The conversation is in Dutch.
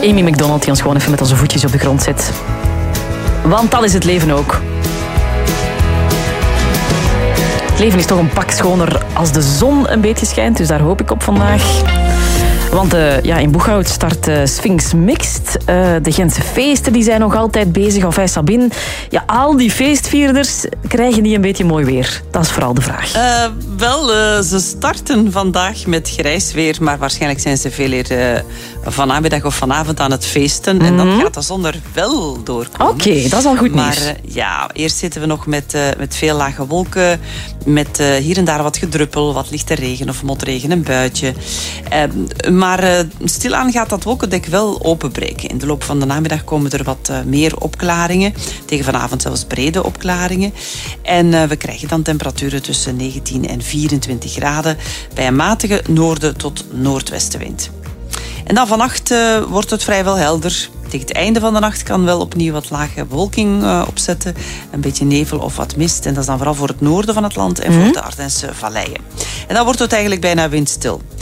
Amy McDonald die ons gewoon even met onze voetjes op de grond zet. Want dat is het leven ook. Het leven is toch een pak schoner als de zon een beetje schijnt, dus daar hoop ik op vandaag. Want in Boeghout start Sphinx Mixed. De Gentse feesten die zijn nog altijd bezig. Enfin, Sabine, al die feestvierders, krijgen die een beetje mooi weer? Dat is vooral de vraag. Ze starten vandaag met grijs weer, maar waarschijnlijk zijn ze veel eer vanmiddag of vanavond aan het feesten. En dan gaat de zon er wel doorkomen. Oké, dat is al goed nieuws. Maar eerst zitten we nog met veel lage wolken, met hier en daar wat gedruppel, wat lichte regen of motregen, een buitje. Maar stilaan gaat dat wolkendek wel openbreken. In de loop van de namiddag komen er wat meer opklaringen. Tegen vanavond zelfs brede opklaringen. En we krijgen dan temperaturen tussen 19 en 24 graden bij een matige noorden tot noordwestenwind. En dan vannacht wordt het vrijwel helder. Tegen het einde van de nacht kan wel opnieuw wat lage bewolking opzetten. Een beetje nevel of wat mist. En dat is dan vooral voor het noorden van het land en voor de Ardense valleien. En dan wordt het eigenlijk bijna windstil.